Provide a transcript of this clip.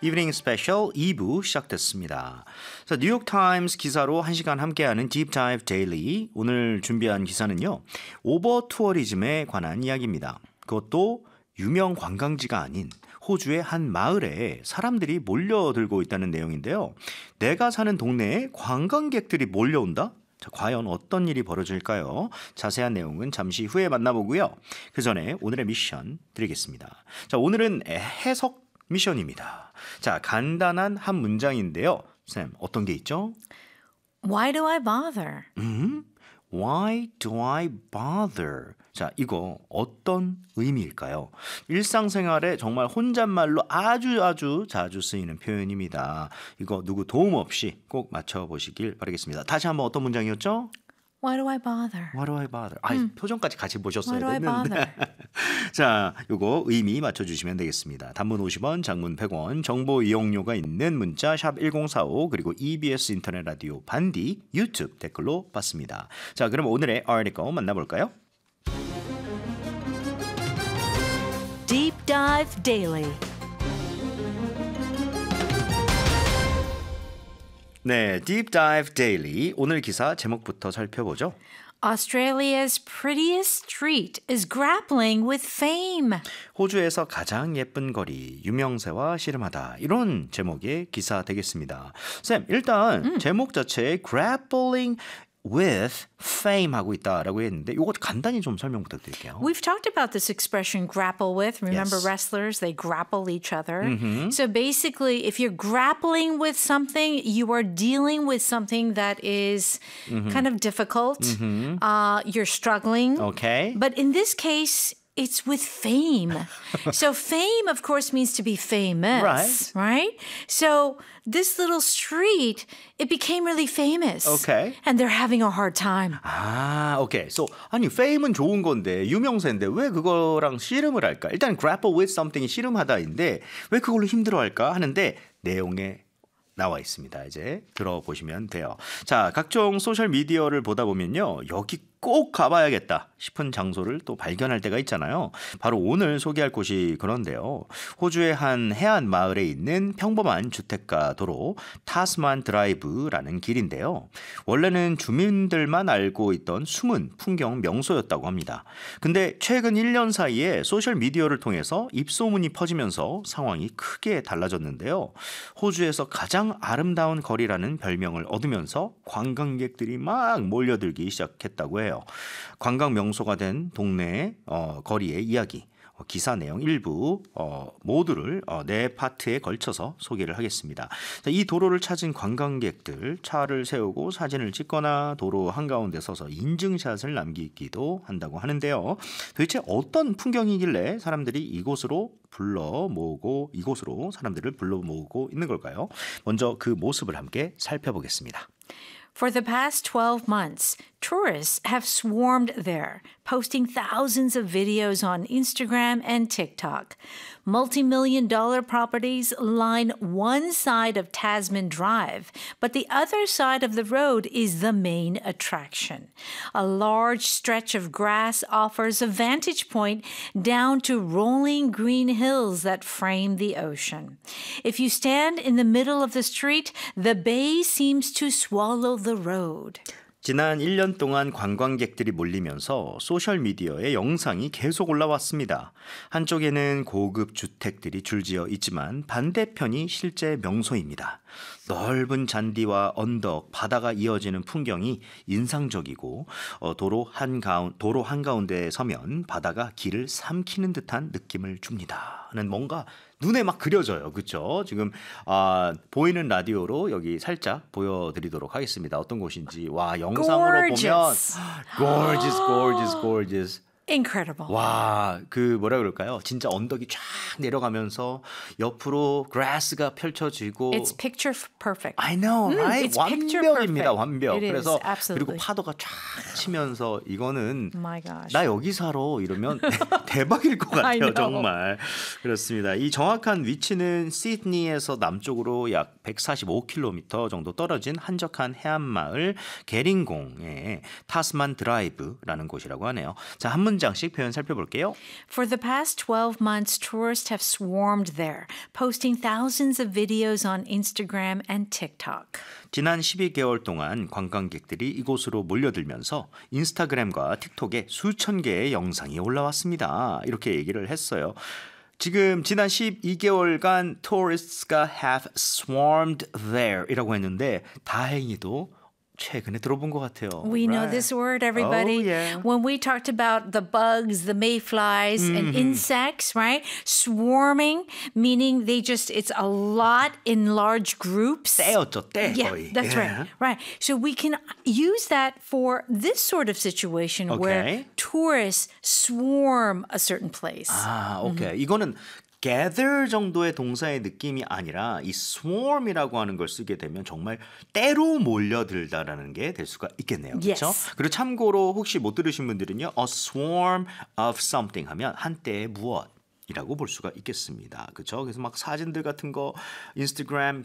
이브닝 스페셜 2부 시작됐습니다. 자, 뉴욕타임스 기사로 1시간 함께하는 Deep Dive Daily. 오늘 준비한 기사는요. 오버 투어리즘에 관한 이야기입니다. 그것도 유명 관광지가 아닌 호주의 한 마을에 사람들이 몰려들고 있다는 내용인데요. 내가 사는 동네에 관광객들이 몰려온다? 자, 과연 어떤 일이 벌어질까요? 자세한 내용은 잠시 후에 만나보고요. 그 전에 오늘의 미션 드리겠습니다. 자, 오늘은 해석 미션입니다. 자, 간단한 한 문장인데요. 쌤, 어떤 게 있죠? Why do I bother? Why do I bother? 자, 이거 어떤 의미일까요? 일상생활에 정말 혼잣말로 아주 자주 쓰이는 표현입니다. 이거 누구 도움 없이 꼭 맞춰보시길 바라겠습니다. 다시 한번 어떤 문장이었죠? Why do I bother? Why do I bother? 표정까지 같이 보셨어야 Why do I 됐는데. 자, 요거 의미 맞춰주시면 되겠습니다. 단문 50원, 장문 100원, 정보 이용료가 있는 문자 샵 1045 그리고 EBS 인터넷 라디오 반디 유튜브 댓글로 받습니다. 자, 그럼 오늘의 article 만나볼까요? Deep Dive Daily. 네, Deep Dive Daily. 오늘 기사 제목부터 살펴보죠. Australia's prettiest street is grappling with fame. 호주에서 가장 예쁜 거리, 유명세와 씨름하다. 이런 제목의 기사 되겠습니다. 쌤, 일단 제목 자체에 grappling with fame 하고 있다라고 했는데 이거 간단히 좀 설명 부탁드릴게요. We've talked about this expression grapple with. Remember Yes. wrestlers, they grapple each other. So basically, if you're grappling with something, you are dealing with something that is kind of difficult. You're struggling. Okay. But in this case, it's with fame. So fame, of course, means to be famous, right? So this little street, it became really famous. Okay. And they're having a hard time. 아, 오케이. So, 아니, fame은 좋은 건데, 유명세인데, 왜 그거랑 씨름을 할까? 일단, grapple with something이 씨름하다인데, 왜 그걸로 힘들어할까? 하는데, 내용에 나와 있습니다. 이제 들어보시면 돼요. 자, 각종 소셜미디어를 보다 보면요. 여기 꼭 가봐야겠다 싶은 장소를 또 발견할 때가 있잖아요. 바로 오늘 소개할 곳이 그런데요. 호주의 한 해안 마을에 있는 평범한 주택가 도로 타스만 드라이브라는 길인데요. 원래는 주민들만 알고 있던 숨은 풍경 명소였다고 합니다. 근데 최근 1년 사이에 소셜미디어를 통해서 입소문이 퍼지면서 상황이 크게 달라졌는데요. 호주에서 가장 아름다운 거리라는 별명을 얻으면서 관광객들이 막 몰려들기 시작했다고 해요. 관광 명소가 된 동네의 거리의 이야기, 기사 내용 일부 모두를 네 파트에 걸쳐서 소개를 하겠습니다. 자, 이 도로를 찾은 관광객들 차를 세우고 사진을 찍거나 도로 한가운데 서서 인증샷을 남기기도 한다고 하는데요. 도대체 어떤 풍경이길래 사람들이 이곳으로 사람들을 불러 모으고 있는 걸까요? 먼저 그 모습을 함께 살펴보겠습니다. For the past 12 months, tourists have swarmed there, posting thousands of videos on Instagram and TikTok. Multi-million-dollar properties line one side of Tasman Drive, but the other side of the road is the main attraction. A large stretch of grass offers a vantage point down to rolling green hills that frame the ocean. If you stand in the middle of the street, the bay seems to swallow the road. 지난 1년 동안 관광객들이 몰리면서 소셜미디어에 영상이 계속 올라왔습니다. 한쪽에는 고급 주택들이 줄지어 있지만 반대편이 실제 명소입니다. 넓은 잔디와 언덕, 바다가 이어지는 풍경이 인상적이고 도로 한가운데에 서면 바다가 길을 삼키는 듯한 느낌을 줍니다. 는 뭔가 눈에 막 그려져요. 그렇죠? 지금 보이는 라디오로 여기 살짝 보여드리도록 하겠습니다. 어떤 곳인지. 와, 영상으로 Gorgeous. 보면 gorgeous. Incredible. 와, 그 뭐라 그럴까요? 진짜 언덕이 쫙 내려가면서 옆으로 grass가 펼쳐지고 It's picture perfect. I know, right? it's picture 완벽입니다, perfect. 완벽. It is, 그래서 absolutely. 그리고 파도가 쫙 치면서 이거는 My gosh. 나 여기 살아 이러면 대박일 것 I 같아요, know. 정말. 그렇습니다. 이 정확한 위치는 시드니에서 남쪽으로 약 145km 정도 떨어진 한적한 해안마을 게링공의 타스만 드라이브라는 곳이라고 하네요. 자, 한 문장 문장씩 표현 살펴볼게요. For the past 12 months, tourists have swarmed there, posting thousands of videos on Instagram and TikTok. 지난 12개월 동안 관광객들이 이곳으로 몰려들면서 인스타그램과 틱톡에 수천 개의 영상이 올라왔습니다. 이렇게 얘기를 했어요. 지금 지난 12개월간 tourists have swarmed there 이라고 했는데 다행히도 최근에 들어본 것 같아요. We know Right. this word, everybody. Oh, yeah. When we talked about the bugs, the mayflies, and insects, right? Swarming, meaning it's a lot in large groups. 때였죠, 때 Yeah, 거의. that's right. Right. So we can use that for this sort of situation where Okay. tourists swarm a certain place. 아, 오케이. 이거는 gather 정도의 동사의 느낌이 아니라 이 swarm이라고 하는 걸 쓰게 되면 정말 때로 몰려들다라는 게 될 수가 있겠네요. 그렇죠? Yes. 그리고 참고로 혹시 못 들으신 분들은요. a swarm of something 하면 한때의 무엇 이라고 볼 수가 있겠습니다. 그렇죠? 그래서 막 사진들 같은 거 인스타그램,